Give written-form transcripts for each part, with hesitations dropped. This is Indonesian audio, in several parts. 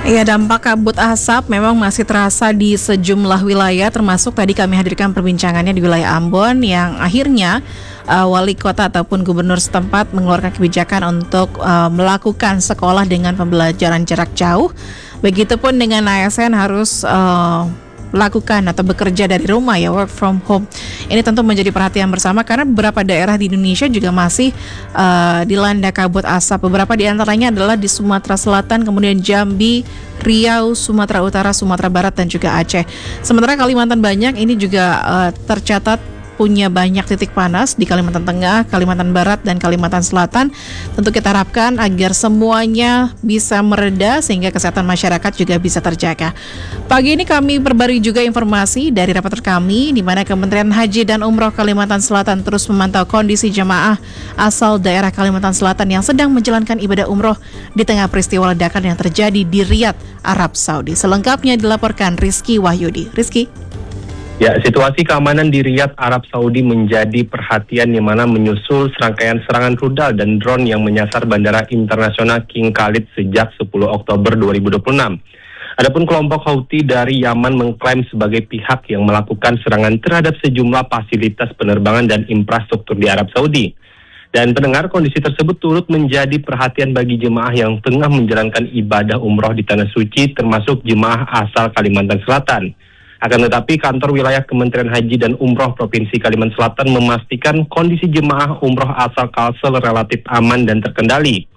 Ya, dampak kabut asap memang masih terasa di sejumlah wilayah, termasuk tadi kami hadirkan perbincangannya di wilayah Ambon yang akhirnya wali kota ataupun gubernur setempat mengeluarkan kebijakan untuk melakukan sekolah dengan pembelajaran jarak jauh. Begitupun dengan ASN harus lakukan atau bekerja dari rumah, ya, work from home. Ini tentu menjadi perhatian bersama karena beberapa daerah di Indonesia juga masih dilanda kabut asap. Beberapa di antaranya adalah di Sumatera Selatan, kemudian Jambi, Riau, Sumatera Utara, Sumatera Barat, dan juga Aceh. Sementara Kalimantan banyak ini juga tercatat punya banyak titik panas di Kalimantan Tengah, Kalimantan Barat, dan Kalimantan Selatan. Tentu kita harapkan agar semuanya bisa mereda sehingga kesehatan masyarakat juga bisa terjaga. Pagi ini kami perbarui juga informasi dari reporter kami di mana Kementerian Haji dan Umroh Kalimantan Selatan terus memantau kondisi jemaah asal daerah Kalimantan Selatan yang sedang menjalankan ibadah umroh di tengah peristiwa ledakan yang terjadi di Riyadh, Arab Saudi. Selengkapnya dilaporkan Rizky Wahyudi. Rizky. Ya, situasi keamanan di Riyadh, Arab Saudi menjadi perhatian di mana menyusul serangkaian serangan rudal dan drone yang menyasar Bandara Internasional King Khalid sejak 10 Oktober 2026. Adapun kelompok Houthi dari Yaman mengklaim sebagai pihak yang melakukan serangan terhadap sejumlah fasilitas penerbangan dan infrastruktur di Arab Saudi. Dan pendengar, kondisi tersebut turut menjadi perhatian bagi jemaah yang tengah menjalankan ibadah umroh di Tanah Suci, termasuk jemaah asal Kalimantan Selatan. Akan tetapi, kantor wilayah Kementerian Haji dan Umroh Provinsi Kalimantan Selatan memastikan kondisi jemaah umroh asal Kalsel relatif aman dan terkendali.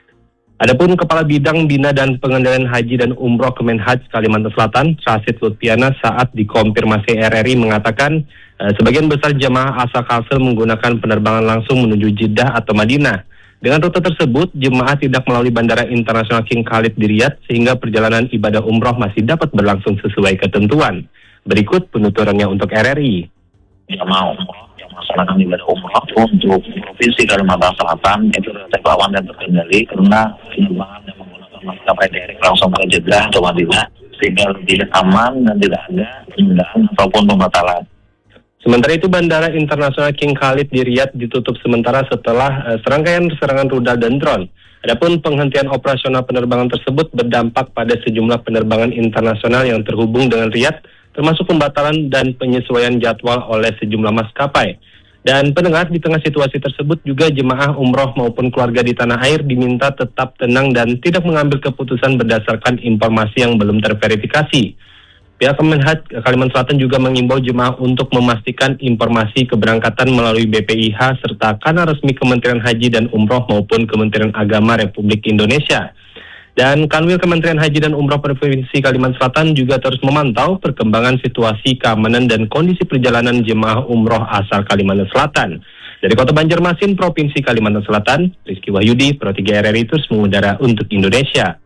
Adapun Kepala Bidang Bina dan Pengendalian Haji dan Umroh Kemenhaj Kalimantan Selatan, Rasid Lutfiana, saat dikonfirmasi RRI mengatakan sebagian besar jemaah asal Kalsel menggunakan penerbangan langsung menuju Jeddah atau Madinah. Dengan rute tersebut, jemaah tidak melalui Bandara Internasional King Khalid di Riyadh sehingga perjalanan ibadah umroh masih dapat berlangsung sesuai ketentuan. Berikut penuturannya untuk RRI. Jemaah umroh yang melaksanakan ibadah umroh untuk Provinsi Kalimantan Selatan itu relatif aman dan terkendali karena penerbangan yang menggunakan maskapai direct langsung ke Jeddah atau Madinah sehingga lebih aman dan tidak ada penundaan ataupun pembatalan. Sementara itu, Bandara Internasional King Khalid di Riyadh ditutup sementara setelah serangkaian serangan rudal dan drone. Adapun penghentian operasional penerbangan tersebut berdampak pada sejumlah penerbangan internasional yang terhubung dengan Riyadh, termasuk pembatalan dan penyesuaian jadwal oleh sejumlah maskapai. Dan pendengar, di tengah situasi tersebut juga jemaah umroh maupun keluarga di tanah air diminta tetap tenang dan tidak mengambil keputusan berdasarkan informasi yang belum terverifikasi. Pihak Kemenhaj Kalimantan Selatan juga mengimbau jemaah untuk memastikan informasi keberangkatan melalui BPIH serta kanal resmi Kementerian Haji dan Umroh maupun Kementerian Agama Republik Indonesia. Dan Kanwil Kementerian Haji dan Umroh Provinsi Kalimantan Selatan juga terus memantau perkembangan situasi keamanan dan kondisi perjalanan jemaah umroh asal Kalimantan Selatan. Dari Kota Banjarmasin, Provinsi Kalimantan Selatan, Rizky Wahyudi, Pro 3 RRI terus mengudara untuk Indonesia.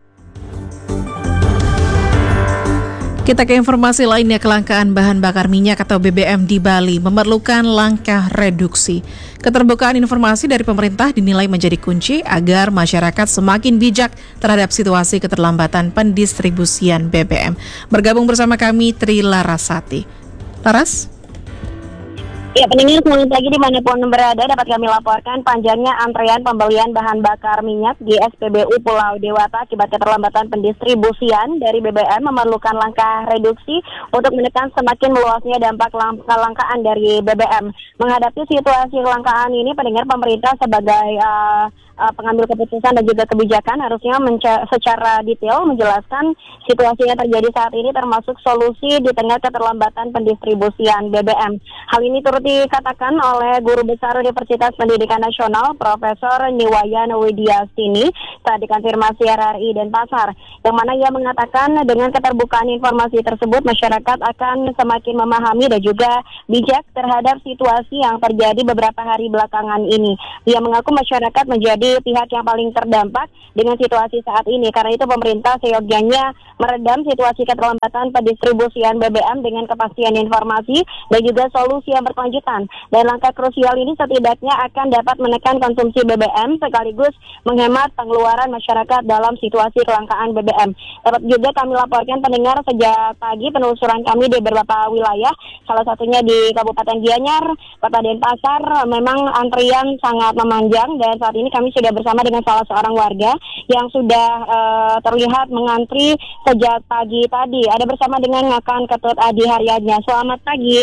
Kita ke informasi lainnya, kelangkaan bahan bakar minyak atau BBM di Bali memerlukan langkah reduksi. Keterbukaan informasi dari pemerintah dinilai menjadi kunci agar masyarakat semakin bijak terhadap situasi keterlambatan pendistribusian BBM. Bergabung bersama kami Tri Larasati. Laras? Ya, pendengar, selamat pagi dimanapun berada, dapat kami laporkan panjangnya antrean pembelian bahan bakar minyak di SPBU Pulau Dewata akibat keterlambatan pendistribusian dari BBM memerlukan langkah reduksi untuk menekan semakin meluasnya dampak kelangkaan dari BBM. Menghadapi situasi kelangkaan ini, pendengar, pemerintah sebagai pengambil keputusan dan juga kebijakan harusnya secara detail menjelaskan situasi yang terjadi saat ini termasuk solusi di tengah keterlambatan pendistribusian BBM. Hal ini turut dikatakan oleh Guru Besar Universitas Pendidikan Nasional Profesor Niwayan Widiastini saat dikonfirmasi RRI Denpasar, yang mana ia mengatakan dengan keterbukaan informasi tersebut masyarakat akan semakin memahami dan juga bijak terhadap situasi yang terjadi beberapa hari belakangan ini. Ia mengaku masyarakat menjadi pihak yang paling terdampak dengan situasi saat ini. Karena itu pemerintah seyogyanya meredam situasi keterlambatan pendistribusian BBM dengan kepastian informasi dan juga solusi yang berkelanjutan. Dan langkah krusial ini setidaknya akan dapat menekan konsumsi BBM sekaligus menghemat pengeluaran masyarakat dalam situasi kelangkaan BBM. Dapat juga kami laporkan pendengar sejak pagi penelusuran kami di beberapa wilayah, salah satunya di Kabupaten Gianyar, Kota Denpasar, memang antrian sangat memanjang dan saat ini kami sudah bersama dengan salah seorang warga yang sudah terlihat mengantri sejak pagi tadi. Ada bersama dengan Ngakan Ketut Adi Haryadnya. Selamat pagi.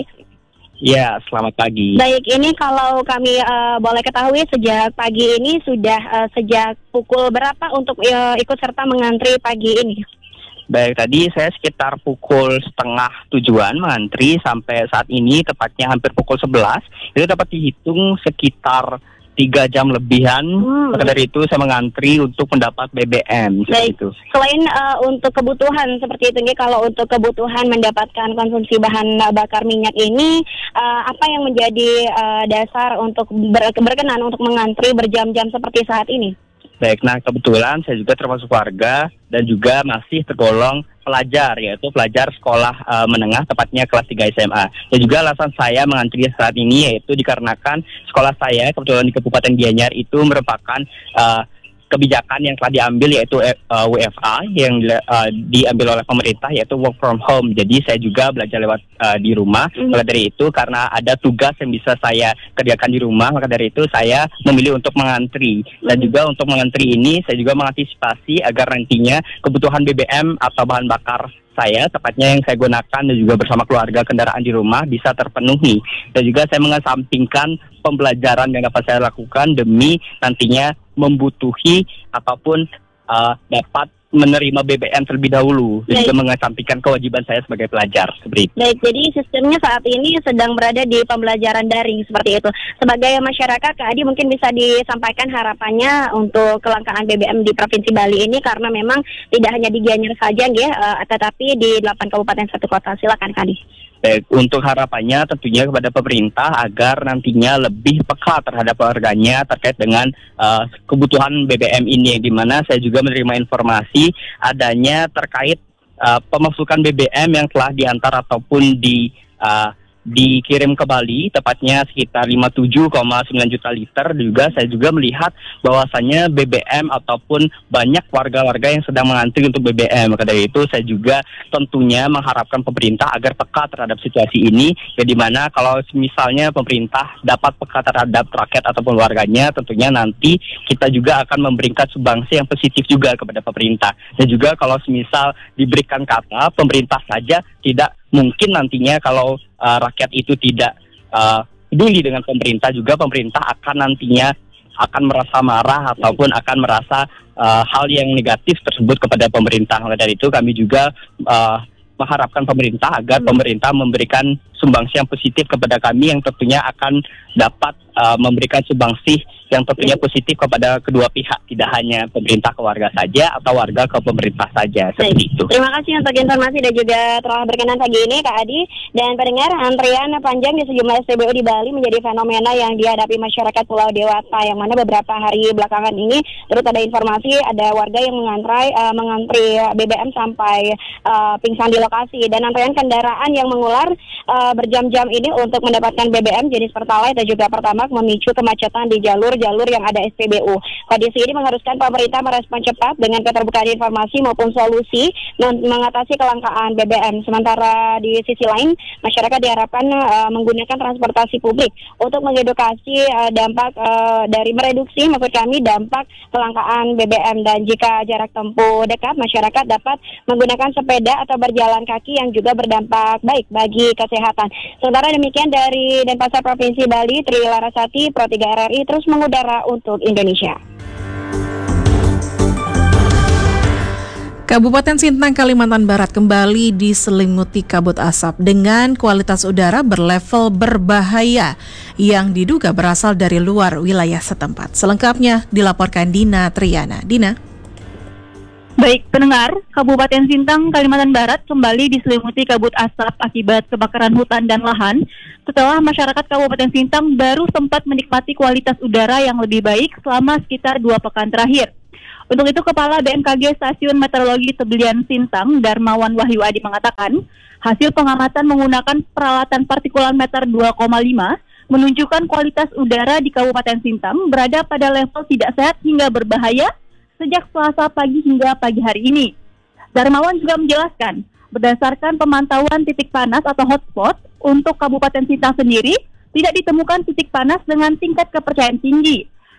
Ya, selamat pagi. Baik, ini kalau kami boleh ketahui sejak pagi ini sudah sejak pukul berapa untuk ikut serta mengantri pagi ini? Baik, tadi saya sekitar pukul 6:30 mengantri sampai saat ini, tepatnya hampir pukul 11. Itu dapat dihitung sekitar 3 jam lebihan. Maka dari itu saya mengantri untuk mendapat BBM. Baik. Itu. Selain untuk kebutuhan seperti itu, kalau untuk kebutuhan mendapatkan konsumsi bahan bakar minyak ini, apa yang menjadi dasar untuk berkenan untuk mengantri berjam-jam seperti saat ini? Baik, nah kebetulan saya juga termasuk warga dan juga masih tergolong pelajar, yaitu pelajar sekolah menengah, tepatnya kelas 3 SMA. Dan juga alasan saya mengantri saat ini yaitu dikarenakan sekolah saya kebetulan di Kabupaten Gianyar itu merupakan kebijakan yang telah diambil yaitu WFA yang diambil oleh pemerintah, yaitu work from home. Jadi saya juga belajar lewat di rumah. Maka dari itu karena ada tugas yang bisa saya kerjakan di rumah, maka dari itu saya memilih untuk mengantri. Dan juga untuk mengantri ini saya juga mengantisipasi agar nantinya kebutuhan BBM atau bahan bakar saya, tepatnya yang saya gunakan dan juga bersama keluarga kendaraan di rumah bisa terpenuhi. Dan juga saya mengesampingkan pembelajaran yang dapat saya lakukan demi nantinya membutuhi ataupun dapat menerima BBM terlebih dahulu. Dan juga mengesampingkan kewajiban saya sebagai pelajar. Seperti itu. Baik, jadi sistemnya saat ini sedang berada di pembelajaran daring seperti itu. Sebagai masyarakat, Kak Adi mungkin bisa disampaikan harapannya untuk kelangkaan BBM di Provinsi Bali ini, karena memang tidak hanya di Gianyar saja, tetapi di 8 kabupaten 1 kota. Silakan, Kak Adi. Baik, untuk harapannya tentunya kepada pemerintah agar nantinya lebih peka terhadap warganya terkait dengan kebutuhan BBM ini, di mana saya juga menerima informasi adanya terkait pemasukan BBM yang telah diantar ataupun dikirim ke Bali, tepatnya sekitar 57,9 juta liter. Juga saya juga melihat bahwasannya BBM ataupun banyak warga-warga yang sedang mengantri untuk BBM. Maka dari itu saya juga tentunya mengharapkan pemerintah agar peka terhadap situasi ini, ya di mana kalau misalnya pemerintah dapat peka terhadap rakyat ataupun warganya, tentunya nanti kita juga akan memberikan sumbangsi yang positif juga kepada pemerintah. Dan juga kalau misal diberikan kata pemerintah saja, tidak mungkin nantinya kalau rakyat itu tidak peduli dengan pemerintah, juga pemerintah akan nantinya akan merasa marah ataupun akan merasa hal yang negatif tersebut kepada pemerintah. Maka dari itu kami juga mengharapkan pemerintah agar pemerintah memberikan sumbangsi yang positif kepada kami, yang tentunya akan dapat memberikan sumbangsi yang tentunya positif kepada kedua pihak, tidak hanya pemerintah ke warga saja atau warga ke pemerintah saja. Seperti itu. Terima kasih untuk informasi dan juga telah berkenan pagi ini, Kak Adi. Dan pendengar, antrian panjang di sejumlah SPBU di Bali menjadi fenomena yang dihadapi masyarakat Pulau Dewata, yang mana beberapa hari belakangan ini terus ada informasi ada warga yang mengantri BBM sampai pingsan di lokasi, dan antrian kendaraan yang mengular berjam-jam ini untuk mendapatkan BBM jenis Pertalite dan juga Pertamax memicu kemacetan di jalur yang ada SPBU. Kondisi ini mengharuskan pemerintah merespon cepat dengan keterbukaan informasi maupun solusi mengatasi kelangkaan BBM. Sementara di sisi lain, masyarakat diharapkan menggunakan transportasi publik untuk mengedukasi dampak dari mereduksi dampak kelangkaan BBM. Dan jika jarak tempuh dekat, masyarakat dapat menggunakan sepeda atau berjalan kaki yang juga berdampak baik bagi kesehatan. Sementara demikian dari Denpasar Provinsi Bali, Tri Larasati, Pro 3 RRI terus mengudara untuk Indonesia. Kabupaten Sintang, Kalimantan Barat kembali diselimuti kabut asap dengan kualitas udara berlevel berbahaya yang diduga berasal dari luar wilayah setempat. Selengkapnya dilaporkan Dina Triana. Dina. Baik, pendengar, Kabupaten Sintang, Kalimantan Barat kembali diselimuti kabut asap akibat kebakaran hutan dan lahan setelah masyarakat Kabupaten Sintang baru sempat menikmati kualitas udara yang lebih baik selama sekitar 2 pekan terakhir. Untuk itu, Kepala BMKG Stasiun Meteorologi Tebelian Sintang, Darmawan Wahyu Adi mengatakan, hasil pengamatan menggunakan peralatan partikulometer 2,5 menunjukkan kualitas udara di Kabupaten Sintang berada pada level tidak sehat hingga berbahaya sejak Selasa pagi hingga pagi hari ini. Darmawan juga menjelaskan, berdasarkan pemantauan titik panas atau hotspot untuk Kabupaten Sintang sendiri, tidak ditemukan titik panas dengan tingkat kepercayaan tinggi.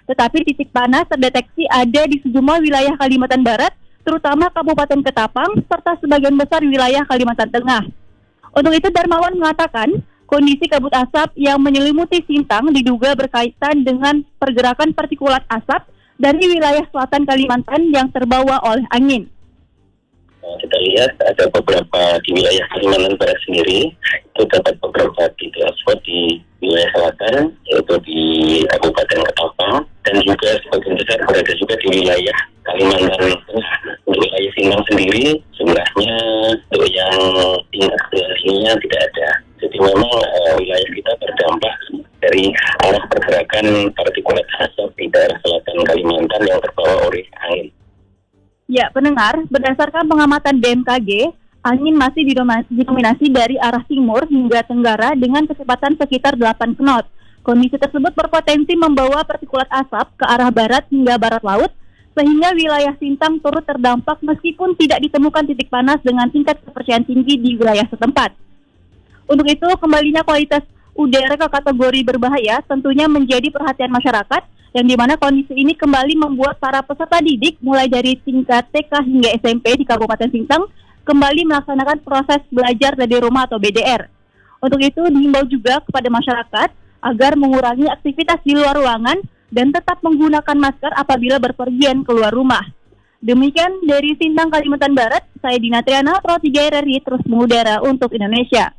Tetapi titik panas terdeteksi ada di sejumlah wilayah Kalimantan Barat, terutama Kabupaten Ketapang, serta sebagian besar wilayah Kalimantan Tengah. Untuk itu, Darmawan mengatakan, kondisi kabut asap yang menyelimuti Sintang diduga berkaitan dengan pergerakan partikulat asap dari wilayah selatan Kalimantan yang terbawa oleh angin. Kita lihat ada beberapa di wilayah Kalimantan Barat sendiri, terdapat beberapa titik hotspot di wilayah selatan, yaitu di Kabupaten Ketapang, dan juga sebagian besar berada juga di wilayah Kalimantan Tengah. Untuk wilayah Sintang sendiri, jumlahnya untuk yang tingkat ininya tidak ada. Jadi memang wilayah kita terdampak dari arah pergerakan partikulat asap di daerah selatan Kalimantan yang terbawa oleh angin. Ya, pendengar, berdasarkan pengamatan BMKG, angin masih didominasi dari arah timur hingga tenggara dengan kecepatan sekitar 8 knot. Kondisi tersebut berpotensi membawa partikulat asap ke arah barat hingga barat laut, sehingga wilayah Sintang turut terdampak meskipun tidak ditemukan titik panas dengan tingkat kepercayaan tinggi di wilayah setempat. Untuk itu, kembalinya kualitas udara ke kategori berbahaya tentunya menjadi perhatian masyarakat, yang dimana kondisi ini kembali membuat para peserta didik mulai dari tingkat TK hingga SMP di Kabupaten Sintang kembali melaksanakan proses belajar dari rumah atau BDR. Untuk itu dihimbau juga kepada masyarakat agar mengurangi aktivitas di luar ruangan dan tetap menggunakan masker apabila berpergian keluar rumah. Demikian dari Sintang, Kalimantan Barat, saya Dina Triana, Pro 3 RRI terus mengudara untuk Indonesia.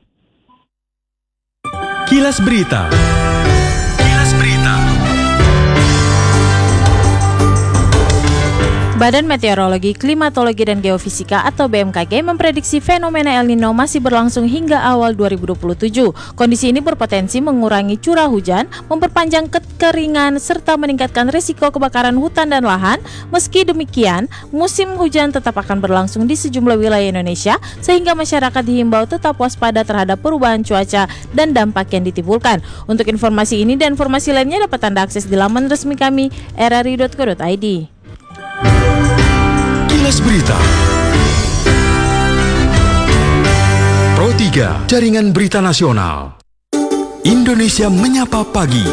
Kilas Berita. Badan Meteorologi, Klimatologi, dan Geofisika atau BMKG memprediksi fenomena El Nino masih berlangsung hingga awal 2027. Kondisi ini berpotensi mengurangi curah hujan, memperpanjang kekeringan, serta meningkatkan risiko kebakaran hutan dan lahan. Meski demikian, musim hujan tetap akan berlangsung di sejumlah wilayah Indonesia, sehingga masyarakat dihimbau tetap waspada terhadap perubahan cuaca dan dampak yang ditimbulkan. Untuk informasi ini dan informasi lainnya dapat Anda akses di laman resmi kami, rri.co.id. Kilas Berita. Pro 3, Jaringan Berita Nasional. Indonesia Menyapa Pagi.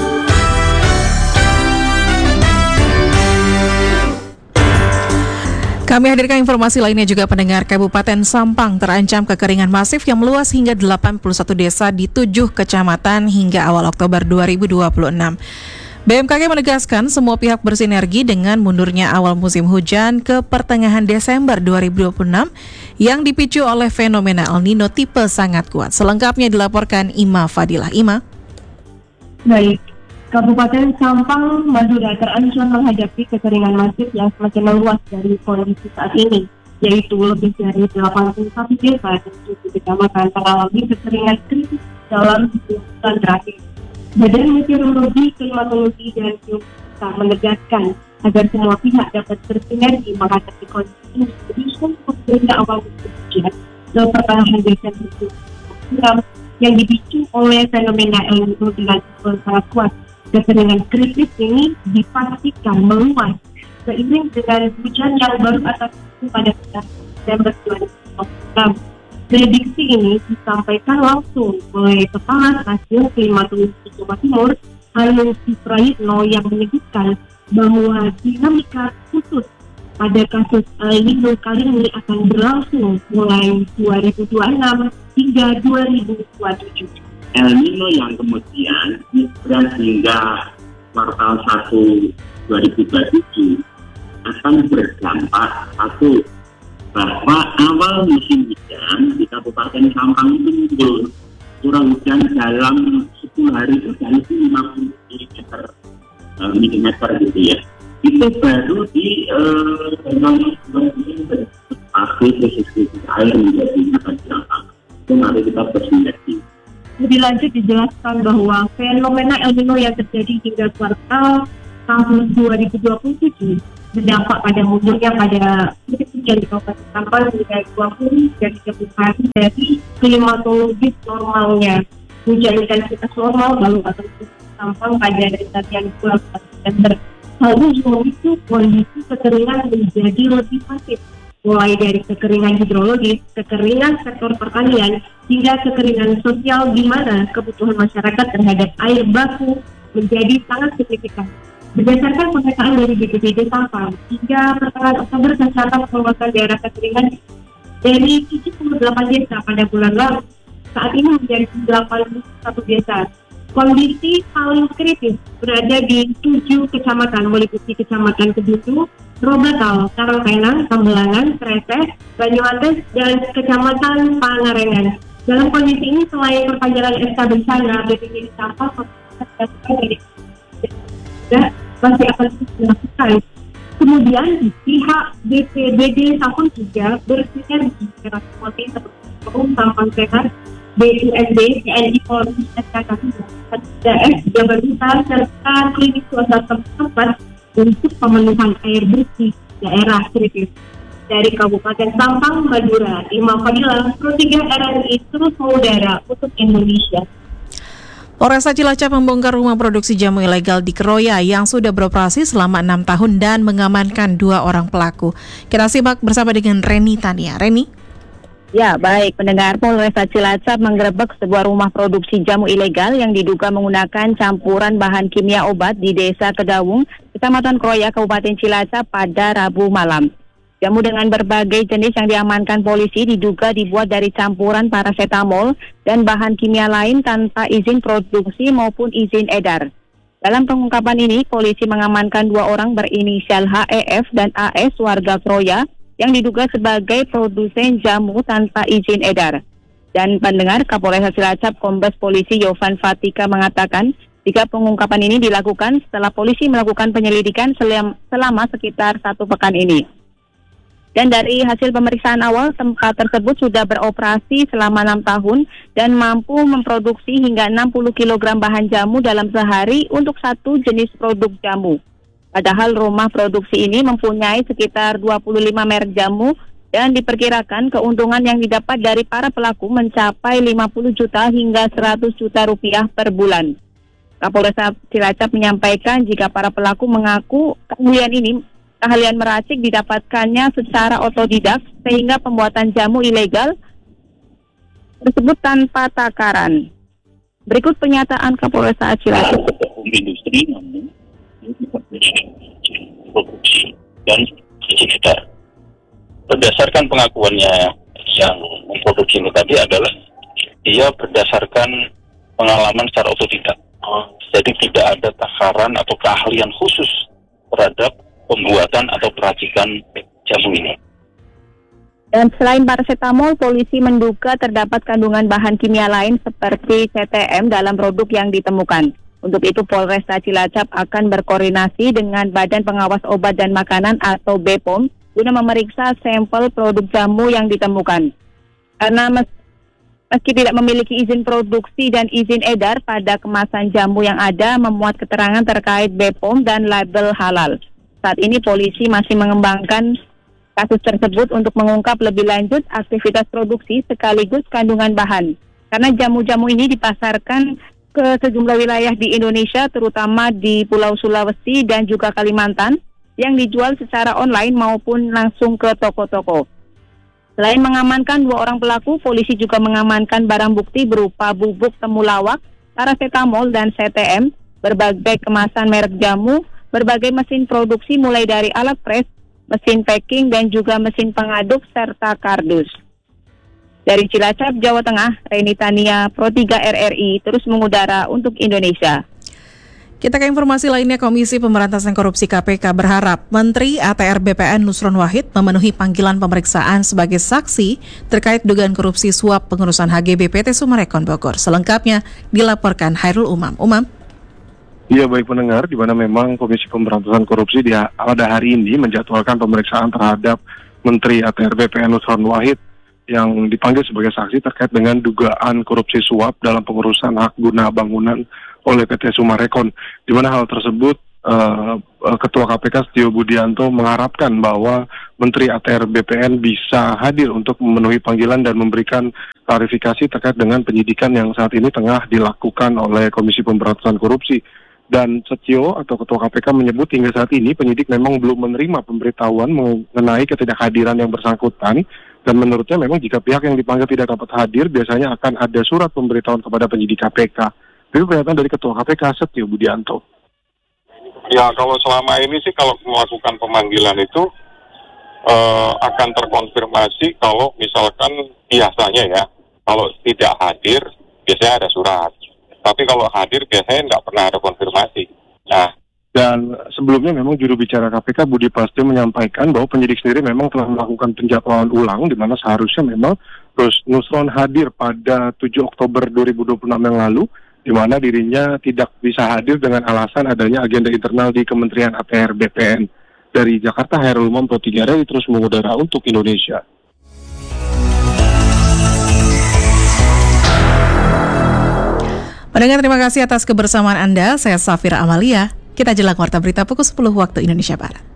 Kami hadirkan informasi lainnya juga, pendengar. Kabupaten Sampang terancam kekeringan masif yang meluas hingga 81 desa di 7 kecamatan hingga awal Oktober 2026. BMKG menegaskan semua pihak bersinergi dengan mundurnya awal musim hujan ke pertengahan Desember 2026 yang dipicu oleh fenomena El Nino tipe sangat kuat. Selengkapnya dilaporkan Ima Fadilah. Ima. Baik, Kabupaten Sampang, Madura terancam menghadapi kekeringan masif yang semakin meluas dari kondisi saat ini, yaitu lebih dari 81 desa dan 7 kecamatan mengalami kekeringan kritis dalam 10 bulan terakhir. Badan Meteorologi, Klimatologi, dan Geofisika menegaskan agar semua pihak dapat bersinergi menghadapi kondisi ini untuk hingga awal musim hujan ke pertengahan Desember 2026 yang dipicu oleh fenomena El Nino dengan tipe sangat kuat. Kekeringan kritis ini dipastikan meluas seiring dengan hujan yang baru atas pada Desember 2026. Prediksi ini disampaikan langsung oleh Kepala Stasiun Klimatologi Jawa Timur, Hanung Prayitno, yang menyebutkan bahwa dinamika khusus pada kasus El Nino kali ini akan berlangsung mulai 2026 hingga 2027. El Nino yang kemudian hingga kuartal 1 2027 akan berdampak satu, bahwa awal musim hujan di Kabupaten Sampang itu muncul curah hujan dalam 10 hari itu dari 50 mm gitu ya. Itu baru di Agustus air menjadi akan Sampang. Itu mari kita bersinergi. Lebih lanjut dijelaskan bahwa fenomena El Nino yang terjadi hingga kuartal tahun 2027 berdampak pada mundurnya pada titik hujan di Kabupaten Sampang hingga 20 dan 30 hari dari klimatologis normalnya. Hujan intensitas normal baru atau Sampang pada pergantian bulan September. Hal ini memicu kondisi kekeringan menjadi lebih masif, mulai dari kekeringan hidrologis, kekeringan sektor pertanian, hingga kekeringan sosial di mana kebutuhan masyarakat terhadap air baku menjadi sangat signifikan. Berdasarkan pemeriksaan dari BPBD Sampang, hingga pertengahan Oktober tercatat penguasaan daerah keseringan dari 78 desa pada bulan lalu, saat ini menjadi 81 desa. Kondisi paling kritis berada di 7 kecamatan, meliputi Kecamatan Kedutu, Robatal, Karangpenang, Tambelangan, Kresek, Banyuates, dan Kecamatan Pangarengan. Dalam kondisi ini, selain perpanjangan SK bencana, BPBD Sampang masih akan terus dilakukan. Kemudian pihak BPBD Sampang juga bersinergi dengan Polri seperti Sampang Sehat, BUMD, TNI Polri, SKK, DAS, Jabarita, serta klinik swasta tempat untuk pemenuhan air bersih daerah kritis. Dari Kabupaten Sampang, Madura, Imam Fadilah, Pro 3 RRI terus mengudara untuk Indonesia. Polresta Cilacap membongkar rumah produksi jamu ilegal di Keroya yang sudah beroperasi selama 6 tahun dan mengamankan 2 orang pelaku. Kita simak bersama dengan Reni Tania. Reni? Ya, baik. Pendengar, Polresta Cilacap menggerebek sebuah rumah produksi jamu ilegal yang diduga menggunakan campuran bahan kimia obat di Desa Kedawung, Kecamatan Keroya, Kabupaten Cilacap pada Rabu malam. Jamu dengan berbagai jenis yang diamankan polisi diduga dibuat dari campuran parasetamol dan bahan kimia lain tanpa izin produksi maupun izin edar. Dalam pengungkapan ini, polisi mengamankan 2 orang berinisial HEF dan AS warga Keroya yang diduga sebagai produsen jamu tanpa izin edar. Dan pendengar, Kapolres Cilacap Kombes Polisi Yovan Fatika mengatakan jika pengungkapan ini dilakukan setelah polisi melakukan penyelidikan selama sekitar 1 pekan ini. Dan dari hasil pemeriksaan awal, tempat tersebut sudah beroperasi selama 6 tahun dan mampu memproduksi hingga 60 kg bahan jamu dalam sehari untuk 1 jenis produk jamu. Padahal rumah produksi ini mempunyai sekitar 25 merek jamu dan diperkirakan keuntungan yang didapat dari para pelaku mencapai 50 juta hingga 100 juta rupiah per bulan. Kapolres Cilacap menyampaikan jika para pelaku mengaku keahlian meracik didapatkannya secara otodidak sehingga pembuatan jamu ilegal tersebut tanpa takaran. Berikut pernyataan Kapolres Cilacap. Industri produksi dan sekitar. Berdasarkan pengakuannya yang memproduksi ini tadi adalah dia berdasarkan pengalaman secara otodidak. Jadi tidak ada takaran atau keahlian khusus terhadap pembuatan atau peracikan jamu ini. Dan selain parasetamol, polisi menduga terdapat kandungan bahan kimia lain seperti CTM dalam produk yang ditemukan. Untuk itu, Polresta Cilacap akan berkoordinasi dengan Badan Pengawas Obat dan Makanan atau BPOM guna memeriksa sampel produk jamu yang ditemukan. Karena meski tidak memiliki izin produksi dan izin edar, pada kemasan jamu yang ada memuat keterangan terkait BPOM dan label halal. Saat ini polisi masih mengembangkan kasus tersebut untuk mengungkap lebih lanjut aktivitas produksi sekaligus kandungan bahan. Karena jamu-jamu ini dipasarkan ke sejumlah wilayah di Indonesia, terutama di Pulau Sulawesi dan juga Kalimantan, yang dijual secara online maupun langsung ke toko-toko. Selain mengamankan 2 orang pelaku, polisi juga mengamankan barang bukti berupa bubuk temulawak, parasetamol dan CTM, berbagai kemasan merek jamu, berbagai mesin produksi mulai dari alat pres, mesin packing, dan juga mesin pengaduk serta kardus. Dari Cilacap, Jawa Tengah, Reni Tania, Pro 3 RRI, terus mengudara untuk Indonesia. Kita ke informasi lainnya. Komisi Pemberantasan Korupsi KPK berharap Menteri ATR BPN Nusron Wahid memenuhi panggilan pemeriksaan sebagai saksi terkait dugaan korupsi suap pengurusan HGB PT Sumarekon Bogor. Selengkapnya dilaporkan Hairul Umam. Iya, baik pendengar, di mana memang Komisi Pemberantasan Korupsi pada hari ini menjadwalkan pemeriksaan terhadap Menteri ATR BPN Nusron Wahid yang dipanggil sebagai saksi terkait dengan dugaan korupsi suap dalam pengurusan hak guna bangunan oleh PT Sumarekon. Di mana hal tersebut Ketua KPK Setio Budianto mengharapkan bahwa Menteri ATR BPN bisa hadir untuk memenuhi panggilan dan memberikan klarifikasi terkait dengan penyidikan yang saat ini tengah dilakukan oleh Komisi Pemberantasan Korupsi. Dan Setio atau Ketua KPK menyebut hingga saat ini penyidik memang belum menerima pemberitahuan mengenai ketidakhadiran yang bersangkutan, dan menurutnya memang jika pihak yang dipanggil tidak dapat hadir, biasanya akan ada surat pemberitahuan kepada penyidik KPK. Itu pernyataan dari Ketua KPK Setio Budianto. Ya, kalau selama ini sih kalau melakukan pemanggilan itu akan terkonfirmasi kalau misalkan biasanya ya, kalau tidak hadir biasanya ada surat. Tapi kalau hadir biasanya nggak pernah ada konfirmasi. Nah, dan sebelumnya memang juru bicara KPK Budi Prasetyo menyampaikan bahwa penyidik sendiri memang telah melakukan penjadwalan ulang di mana seharusnya memang Rus Nusron hadir pada 7 Oktober 2026 yang lalu, di mana dirinya tidak bisa hadir dengan alasan adanya agenda internal di Kementerian ATR BPN. Dari Jakarta, Hairul Umam, Pro 3 RRI terus mengudara untuk Indonesia. Pendengar, terima kasih atas kebersamaan Anda. Saya Safira Amalia. Kita jelang warta berita pukul 10 waktu Indonesia Barat.